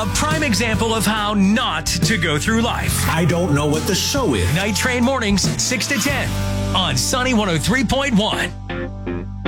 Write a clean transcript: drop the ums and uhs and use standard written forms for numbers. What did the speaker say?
A prime example of how not to go through life. I don't know what the show is. Night Train Mornings, 6 to 10 on Sunny 103.1.